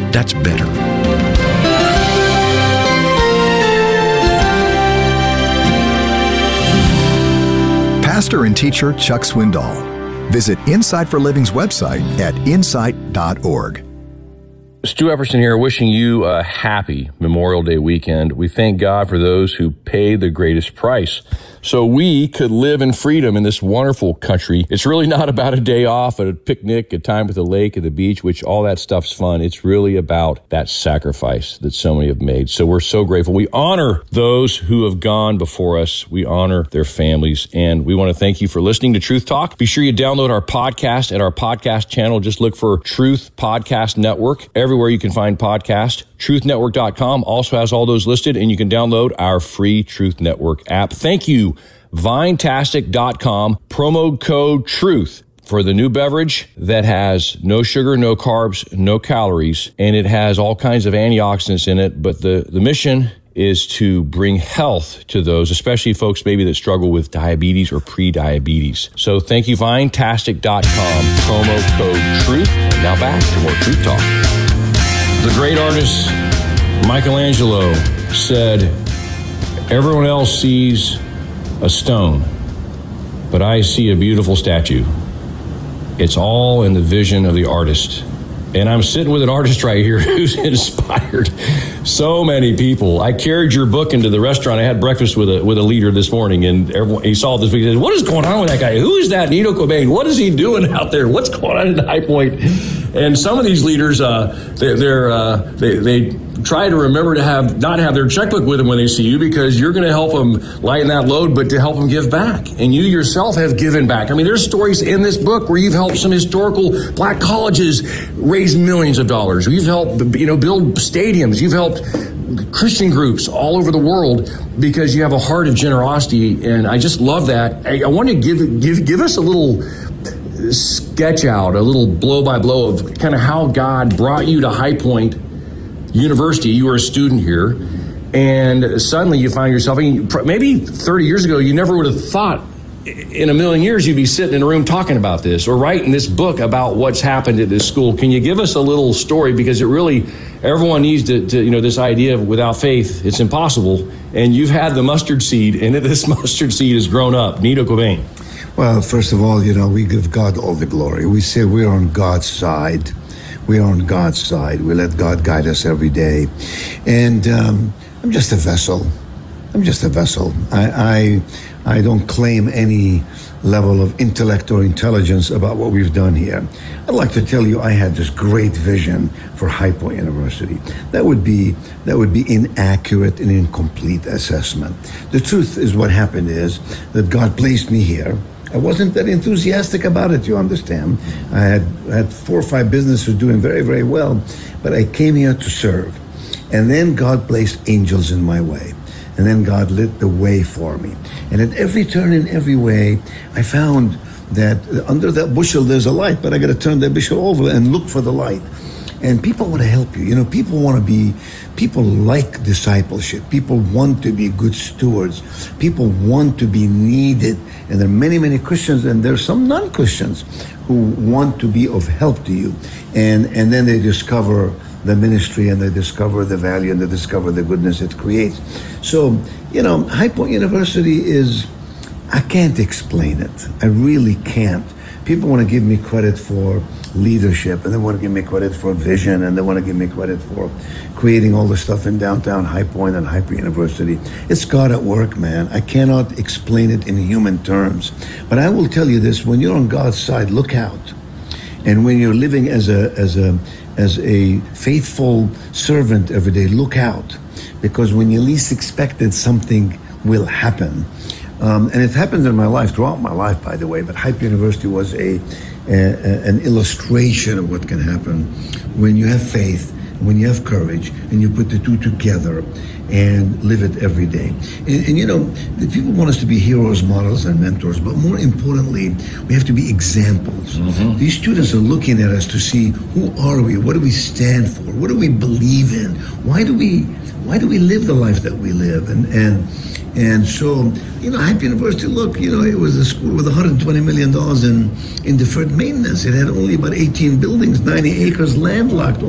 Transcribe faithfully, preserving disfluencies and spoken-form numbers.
That's better. Pastor and teacher Chuck Swindoll. Visit Insight for Living's website at insight dot org. Stu Epperson here, wishing you a happy Memorial Day weekend. We thank God for those who paid the greatest price so we could live in freedom in this wonderful country. It's really not about a day off, a picnic, a time at the lake, at the beach, which all that stuff's fun. It's really about that sacrifice that so many have made. So we're so grateful. We honor those who have gone before us. We honor their families. And we want to thank you for listening to Truth Talk. Be sure you download our podcast at our podcast channel. Just look for Truth Podcast Network. Everywhere you can find podcasts. truth network dot com also has all those listed, and you can download our free Truth Network app. Thank you, Vinetastic dot com, promo code TRUTH for the new beverage that has no sugar, no carbs, no calories, and it has all kinds of antioxidants in it. But the, the mission is to bring health to those, especially folks maybe that struggle with diabetes or pre-diabetes. So thank you, Vinetastic dot com, promo code TRUTH. And now back to more Truth Talk. The great artist Michelangelo said, "Everyone else sees a stone, but I see a beautiful statue. It's all in the vision of the artist." And I'm sitting with an artist right here who's inspired so many people. I carried your book into the restaurant. I had breakfast with a with a leader this morning, and everyone, he saw this. He said, "What is going on with that guy? Who is that Nino Cobain? What is he doing out there? What's going on in High Point?" And some of these leaders, uh, they, they're uh, they they try to remember to have not have their checkbook with them when they see you, because you're going to help them lighten that load, but to help them give back. And you yourself have given back. I mean, there's stories in this book where you've helped some historical black colleges raise millions of dollars. You've helped, you know, build stadiums. You've helped Christian groups all over the world because you have a heart of generosity. And I just love that. I, I want to give give give us a little sketch out, a little blow by blow of kind of how God brought you to High Point University. You were a student here, and suddenly you find yourself, I mean, maybe thirty years ago, you never would have thought in a million years you'd be sitting in a room talking about this or writing this book about what's happened at this school. Can you give us a little story? Because it really, everyone needs to, to you know, this idea of without faith, it's impossible. And you've had the mustard seed, and this mustard seed has grown up. Nino Cobain. Well, first of all, you know, we give God all the glory. We say we're on God's side. We're on God's side. We let God guide us every day. And um, I'm just a vessel. I'm just a vessel. I, I I don't claim any level of intellect or intelligence about what we've done here. I'd like to tell you I had this great vision for High Point University. That would be that would be inaccurate and incomplete assessment. The truth is, what happened is that God placed me here. I wasn't that enthusiastic about it, you understand. I had, I had four or five businesses doing very, very well, but I came here to serve. And then God placed angels in my way. And then God lit the way for me. And at every turn in every way, I found that under that bushel there's a light, but I got to turn that bushel over and look for the light. And people want to help you. You know, people want to be, people like discipleship. People want to be good stewards. People want to be needed. And there are many, many Christians, and there are some non-Christians who want to be of help to you. And, and then they discover the ministry, and they discover the value, and they discover the goodness it creates. So, you know, High Point University is, I can't explain it. I really can't. People want to give me credit for leadership, and they want to give me credit for vision, and they want to give me credit for creating all the stuff in downtown High Point and High Point University. It's God at work, man. I cannot explain it in human terms. But I will tell you this, when you're on God's side, look out. And when you're living as a as a as a faithful servant every day, look out. Because when you least expect it, something will happen. Um, and it happened in my life, throughout my life, by the way, but High Point University was a, a an illustration of what can happen when you have faith, when you have courage, and you put the two together and live it every day. And, and you know, the people want us to be heroes, models, and mentors, but more importantly, we have to be examples. Mm-hmm. These students are looking at us to see, who are we? What do we stand for? What do we believe in? Why do we why do we live the life that we live? And and And so, you know, High Point University, look, you know, it was a school with one hundred twenty million dollars in, in deferred maintenance. It had only about eighteen buildings, ninety acres landlocked.